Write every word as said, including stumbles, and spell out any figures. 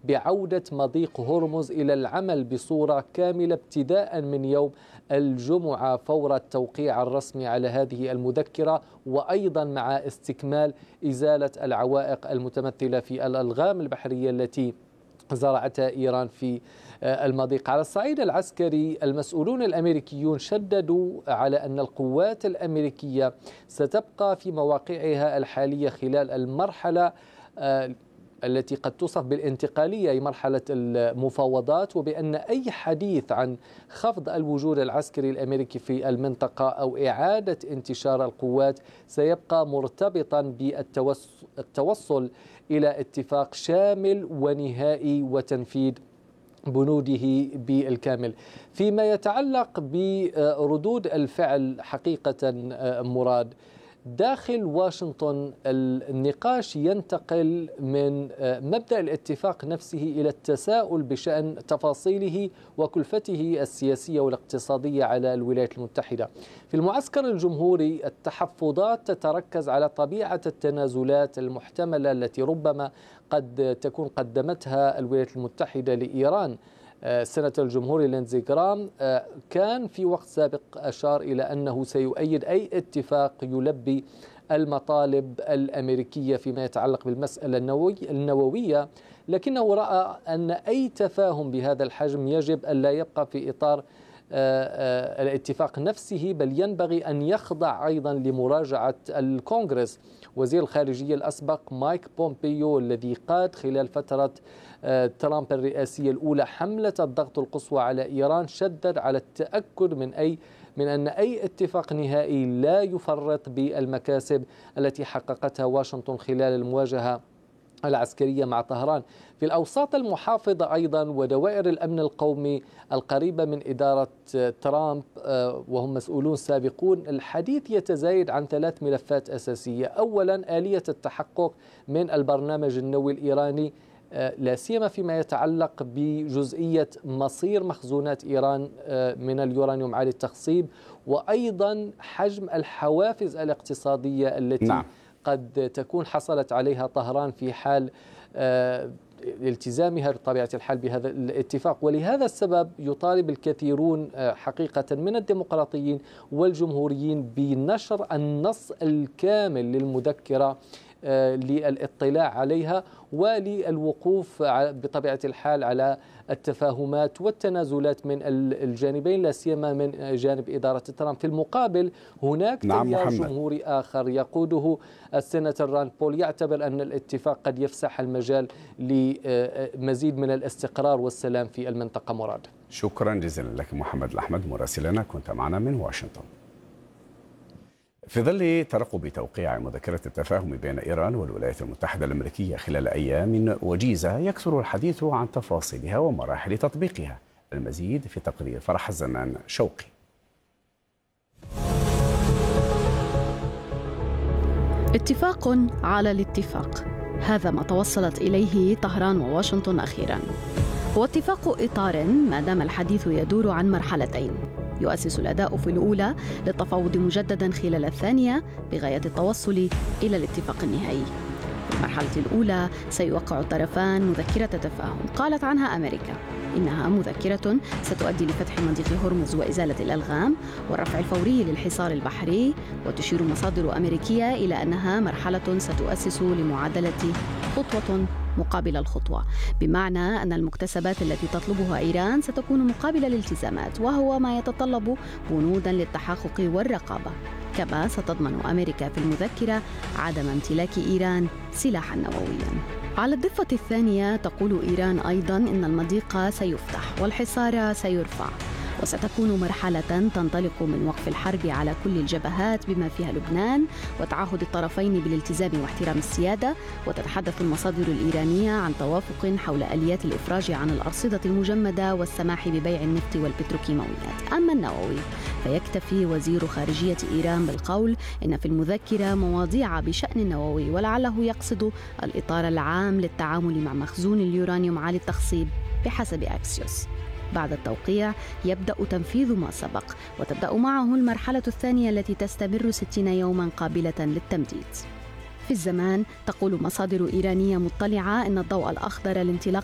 بعودة مضيق هرمز إلى العمل بصورة كاملة ابتداء من يوم الجمعة فور التوقيع الرسمي على هذه المذكرة، وأيضا مع استكمال إزالة العوائق المتمثلة في الألغام البحرية التي زرعتها إيران في المضيق. على الصعيد العسكري، المسؤولون الأمريكيون شددوا على أن القوات الأمريكية ستبقى في مواقعها الحالية خلال المرحلة التي قد توصف بالانتقالية، أي مرحلة المفاوضات، وبأن أي حديث عن خفض الوجود العسكري الأمريكي في المنطقة أو إعادة انتشار القوات سيبقى مرتبطا بالتوصل إلى اتفاق شامل ونهائي وتنفيذ بنوده بالكامل. فيما يتعلق بردود الفعل حقيقة مراد، داخل واشنطن النقاش ينتقل من مبدأ الاتفاق نفسه إلى التساؤل بشأن تفاصيله وكلفته السياسية والاقتصادية على الولايات المتحدة. في المعسكر الجمهوري التحفظات تتركز على طبيعة التنازلات المحتملة التي ربما قد تكون قدمتها الولايات المتحدة لإيران. السناتور الجمهوري ليندزي جرام كان في وقت سابق أشار إلى أنه سيؤيد أي اتفاق يلبي المطالب الأمريكية فيما يتعلق بالمسألة النووية، لكنه رأى أن أي تفاهم بهذا الحجم يجب أن لا يبقى في إطار الاتفاق نفسه، بل ينبغي أن يخضع أيضا لمراجعة الكونغرس. وزير الخارجية الأسبق مايك بومبيو الذي قاد خلال فترة ترامب الرئاسية الأولى حملة الضغط القصوى على إيران شدد على التأكد من أي من أن أي اتفاق نهائي لا يفرط بالمكاسب التي حققتها واشنطن خلال المواجهة العسكرية مع طهران. في الأوساط المحافظة أيضا ودوائر الأمن القومي القريبة من إدارة ترامب وهم مسؤولون سابقون، الحديث يتزايد عن ثلاث ملفات أساسية. أولا، آلية التحقق من البرنامج النووي الإيراني، لا سيما فيما يتعلق بجزئية مصير مخزونات إيران من اليورانيوم عالي التخصيب، وأيضا حجم الحوافز الاقتصادية التي نعم. قد تكون حصلت عليها طهران في حال التزامها بطبيعة الحال بهذا الاتفاق. ولهذا السبب يطالب الكثيرون حقيقة من الديمقراطيين والجمهوريين بنشر النص الكامل للمذكرة للاطلاع عليها وللوقوف بطبيعة الحال على التفاهمات والتنازلات من الجانبين، لا سيما من جانب إدارة ترامب. في المقابل هناك نعم تيار محمد. جمهوري آخر يقوده السيناتور راند بول يعتبر أن الاتفاق قد يفسح المجال لمزيد من الاستقرار والسلام في المنطقة. مراد، شكرا جزيلا لك محمد الأحمد مراسلنا، كنت معنا من واشنطن. في ظل ترقب توقيع مذكرة التفاهم بين إيران والولايات المتحدة الأمريكية خلال أيام وجيزة، يكثر الحديث عن تفاصيلها ومراحل تطبيقها. المزيد في تقرير فرح الزنان شوقي. اتفاق على الاتفاق، هذا ما توصلت إليه طهران وواشنطن أخيرا. هو اتفاق إطار ما دام الحديث يدور عن مرحلتين، يؤسس الأداء في الأولى للتفاوض مجددا خلال الثانية بغاية التوصل إلى الاتفاق النهائي. في المرحلة الأولى سيوقع الطرفان مذكرة تفاهم قالت عنها أمريكا إنها مذكرة ستؤدي لفتح مضيق هرمز وإزالة الألغام والرفع الفوري للحصار البحري، وتشير مصادر أمريكية إلى أنها مرحلة ستؤسس لمعادلة خطوة مقابل الخطوة، بمعنى أن المكتسبات التي تطلبها إيران ستكون مقابل الالتزامات، وهو ما يتطلب بنودا للتحقق والرقابة. كما ستضمن أمريكا في المذكرة عدم امتلاك إيران سلاحا نوويا. على الضفة الثانية تقول إيران أيضا إن المضيق سيفتح والحصار سيرفع، وستكون مرحلة تنطلق من وقف الحرب على كل الجبهات بما فيها لبنان وتعهد الطرفين بالالتزام واحترام السيادة. وتتحدث المصادر الإيرانية عن توافق حول آليات الإفراج عن الأرصدة المجمدة والسماح ببيع النفط والبتروكيماويات. أما النووي فيكتفي وزير خارجية إيران بالقول إن في المذكرة مواضيع بشأن النووي، ولعله يقصد الإطار العام للتعامل مع مخزون اليورانيوم عالي التخصيب بحسب أكسيوس. بعد التوقيع يبدأ تنفيذ ما سبق، وتبدأ معه المرحلة الثانية التي تستمر ستين يوما قابلة للتمديد. في الزمان تقول مصادر إيرانية مطلعة إن الضوء الأخضر لانطلاق